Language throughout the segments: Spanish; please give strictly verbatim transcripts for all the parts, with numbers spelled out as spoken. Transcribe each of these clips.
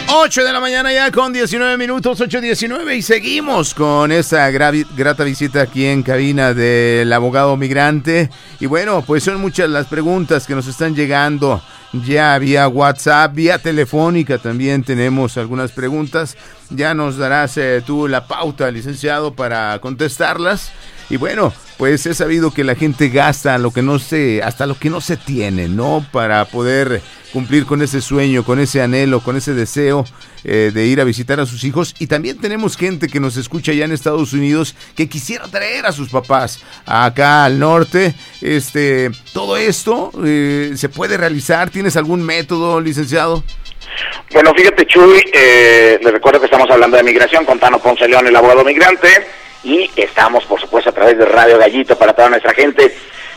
ocho de la mañana ya con diecinueve minutos, ocho diecinueve, y seguimos con esta gravi- grata visita aquí en cabina del abogado migrante. Y bueno, pues son muchas las preguntas que nos están llegando ya vía WhatsApp, vía telefónica también tenemos algunas preguntas. Ya nos darás eh, tú la pauta, licenciado, para contestarlas. Y bueno, pues he sabido que la gente gasta lo que no se, hasta lo que no se tiene, ¿no? Para poder cumplir con ese sueño, con ese anhelo, con ese deseo eh, de ir a visitar a sus hijos. Y también tenemos gente que nos escucha ya en Estados Unidos que quisiera traer a sus papás acá al norte. Este, todo esto eh, se puede realizar. ¿Tienes algún método, licenciado? Bueno, fíjate, Chuy, eh, les recuerdo que estamos hablando de migración con Tano Ponce León, el abogado migrante, y estamos, por supuesto, a través de Radio Gallito para toda nuestra gente.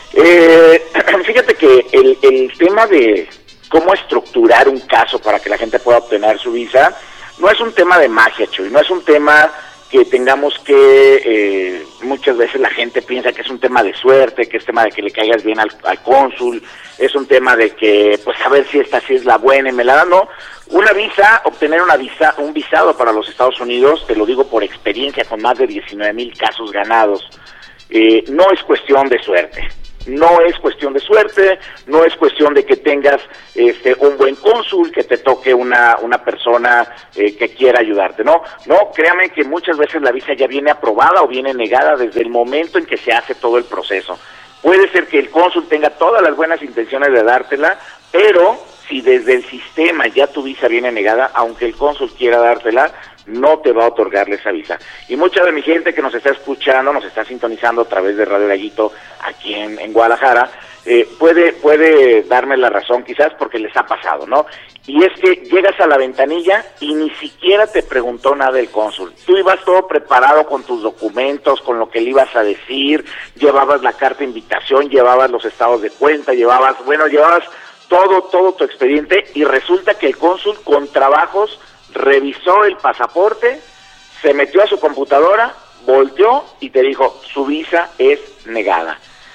Eh, fíjate que el, el tema de cómo estructurar un caso para que la gente pueda obtener su visa no es un tema de magia, Chuy, no es un tema que tengamos que, eh, muchas veces la gente piensa que es un tema de suerte, que es tema de que le caigas bien al, al cónsul, es un tema de que, pues, a ver si esta sí es la buena y me la dan, no. Una visa, obtener una visa, un visado para los Estados Unidos, te lo digo por experiencia, con más de diecinueve mil casos ganados, eh, no es cuestión de suerte. No es cuestión de suerte, no es cuestión de que tengas este un buen cónsul, que te toque una una persona eh, que quiera ayudarte, no, no, créame que muchas veces la visa ya viene aprobada o viene negada desde el momento en que se hace todo el proceso. Puede ser que el cónsul tenga todas las buenas intenciones de dártela, pero si desde el sistema ya tu visa viene negada, aunque el cónsul quiera dártela, no te va a otorgarle esa visa. Y mucha de mi gente que nos está escuchando, nos está sintonizando a través de Radio Gallito aquí en, en Guadalajara, eh, puede puede darme la razón quizás porque les ha pasado, ¿no? Y es que llegas a la ventanilla y ni siquiera te preguntó nada el cónsul. Tú ibas todo preparado con tus documentos, con lo que le ibas a decir, llevabas la carta de invitación, llevabas los estados de cuenta, llevabas, bueno, llevabas todo, todo tu expediente, y resulta que el cónsul con trabajos revisó el pasaporte, se metió a su computadora, volteó y te dijo, su visa es negada.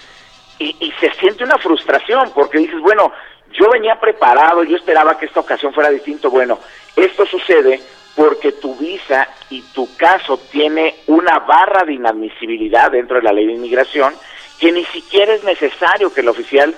Y, y se siente una frustración, porque dices, bueno, yo venía preparado, yo esperaba que esta ocasión fuera distinto. Bueno, esto sucede porque tu visa y tu caso tiene una barra de inadmisibilidad dentro de la ley de inmigración, que ni siquiera es necesario que el oficial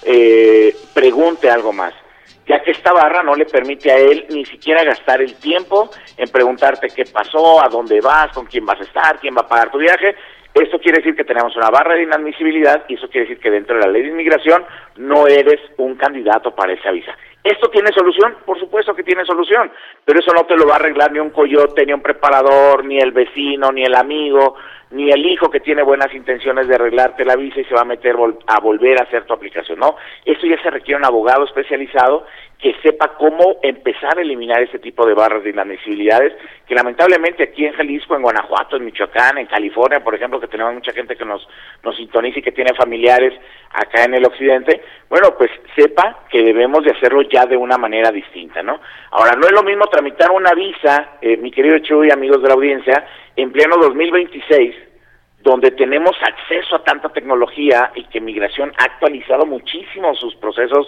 eh, pregunte algo más, ya que esta barra no le permite a él ni siquiera gastar el tiempo en preguntarte qué pasó, a dónde vas, con quién vas a estar, quién va a pagar tu viaje. Esto quiere decir que tenemos una barra de inadmisibilidad, y eso quiere decir que dentro de la ley de inmigración no eres un candidato para esa visa. ¿Esto tiene solución? Por supuesto que tiene solución, pero eso no te lo va a arreglar ni un coyote, ni un preparador, ni el vecino, ni el amigo, ni el hijo que tiene buenas intenciones de arreglarte la visa y se va a meter vol- a volver a hacer tu aplicación, ¿no? Esto ya se requiere un abogado especializado que sepa cómo empezar a eliminar ese tipo de barras de inadmisibilidades, que lamentablemente aquí en Jalisco, en Guanajuato, en Michoacán, en California, por ejemplo, que tenemos mucha gente que nos, nos sintoniza y que tiene familiares acá en el occidente, bueno, pues sepa que debemos de hacerlo ya de una manera distinta, ¿no? Ahora, no es lo mismo tramitar una visa, eh, mi querido Chuy, amigos de la audiencia, en pleno dos mil veintiséis, donde tenemos acceso a tanta tecnología y que Migración ha actualizado muchísimo sus procesos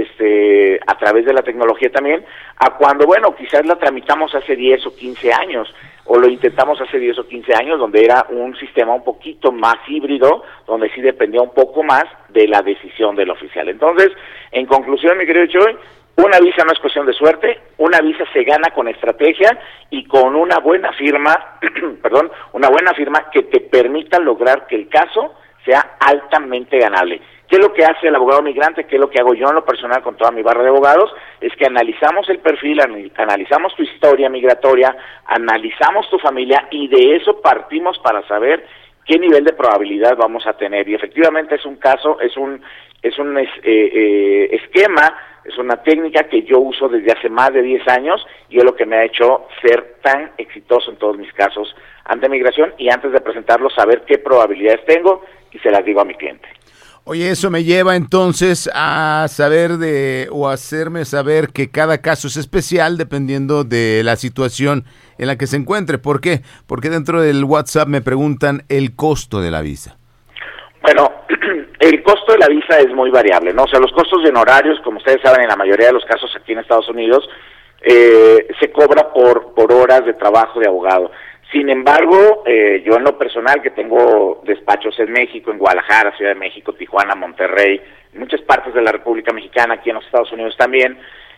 este a través de la tecnología también, a cuando, bueno, quizás la tramitamos hace diez o quince años, o lo intentamos hace diez o quince años, donde era un sistema un poquito más híbrido, donde sí dependía un poco más de la decisión del oficial. Entonces, en conclusión, mi querido Choy, una visa no es cuestión de suerte, una visa se gana con estrategia y con una buena firma, perdón, una buena firma que te permita lograr que el caso sea altamente ganable. ¿Qué es lo que hace el abogado migrante? ¿Qué es lo que hago yo en lo personal con toda mi barra de abogados? Es que analizamos el perfil, analizamos tu historia migratoria, analizamos tu familia, y de eso partimos para saber qué nivel de probabilidad vamos a tener. Y efectivamente es un caso, es un es un eh, eh, esquema, es una técnica que yo uso desde hace más de diez años, y es lo que me ha hecho ser tan exitoso en todos mis casos ante migración, y antes de presentarlo saber qué probabilidades tengo y se las digo a mi cliente. Oye, eso me lleva entonces a saber de, o hacerme saber que cada caso es especial dependiendo de la situación en la que se encuentre. ¿Por qué? Porque dentro del WhatsApp me preguntan el costo de la visa. Bueno, el costo de la visa es muy variable, ¿no? O sea, los costos de honorarios, como ustedes saben, en la mayoría de los casos aquí en Estados Unidos, eh, se cobra por, por horas de trabajo de abogado. Sin embargo, eh, yo en lo personal, que tengo despachos en México, en Guadalajara, Ciudad de México, Tijuana, Monterrey, en muchas partes de la República Mexicana, aquí en los Estados Unidos también,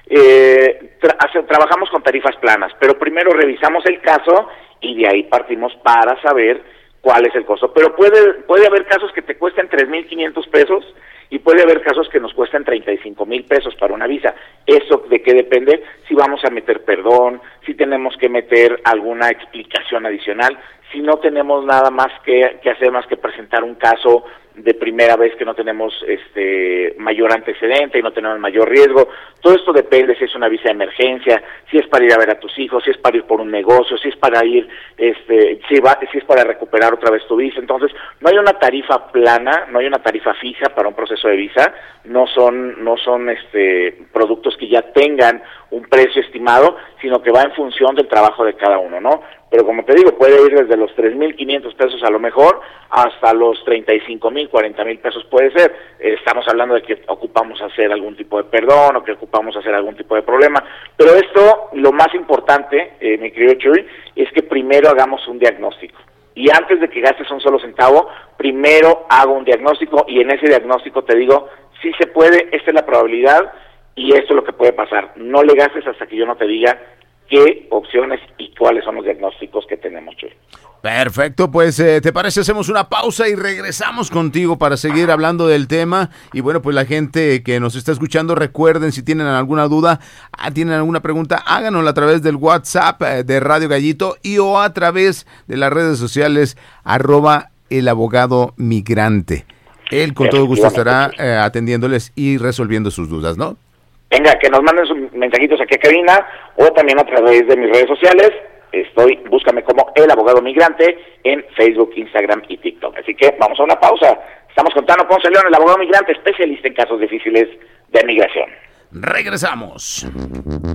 eh, tra- hace, trabajamos con tarifas planas, pero primero revisamos el caso y de ahí partimos para saber cuál es el costo. Pero puede, puede haber casos que te cuesten tres mil quinientos pesos y puede haber casos que nos cuesten treinta y cinco mil pesos para una visa. ¿Eso de qué depende? Si vamos a meter perdón, si tenemos que meter alguna explicación adicional, si no tenemos nada más que, que hacer más que presentar un caso de primera vez que no tenemos este mayor antecedente y no tenemos mayor riesgo. Todo esto depende si es una visa de emergencia, si es para ir a ver a tus hijos, si es para ir por un negocio, si es para ir, este, si va, si es para recuperar otra vez tu visa. Entonces, no hay una tarifa plana, no hay una tarifa fija para un proceso de visa, no son, no son este productos que ya tengan un precio estimado, sino que va en función del trabajo de cada uno, ¿no? Pero como te digo, puede ir desde los tres mil quinientos pesos a lo mejor hasta los treinta y cinco mil, cuarenta mil pesos puede ser. Eh, estamos hablando de que ocupamos hacer algún tipo de perdón o que ocupamos hacer algún tipo de problema. Pero esto, lo más importante, eh, mi querido Chuy, es que primero hagamos un diagnóstico. Y antes de que gastes un solo centavo, primero hago un diagnóstico y en ese diagnóstico te digo, sí se puede, esta es la probabilidad y esto es lo que puede pasar. No le gastes hasta que yo no te diga qué opciones y cuáles son los diagnósticos que tenemos, Chuy. Perfecto, pues eh, ¿te parece? Hacemos una pausa y regresamos contigo para seguir hablando del tema. Y bueno, pues la gente que nos está escuchando, recuerden, si tienen alguna duda, ah, tienen alguna pregunta, háganosla a través del WhatsApp eh, de Radio Gallito y o a través de las redes sociales, arroba el abogado migrante. Él con todo gusto estará eh, atendiéndoles y resolviendo sus dudas, ¿no? Venga, que nos manden sus mensajitos aquí a cabina o también a través de mis redes sociales. Estoy, búscame como El Abogado Migrante en Facebook, Instagram y TikTok. Así que vamos a una pausa. Estamos con Tano Ponce León, el abogado migrante, especialista en casos difíciles de migración. Regresamos.